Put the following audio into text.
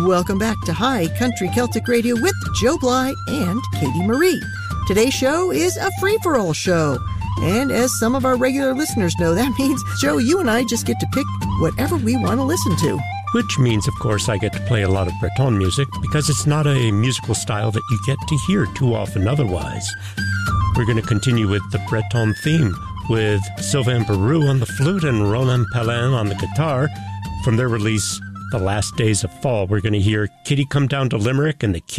Welcome back to High Country Celtic Radio with Joe Bly and Katie Marie. Today's show is a free-for-all show. And as some of our regular listeners know, that means, Joe, you and I just get to pick whatever we want to listen to. Which means, of course, I get to play a lot of Breton music because it's not a musical style that you get to hear too often otherwise. We're going to continue with the Breton theme with Sylvain Beroux on the flute and Roland Pelin on the guitar. From their release, The Last Days of Fall, we're going to hear Kitty Come Down to Limerick and the Kid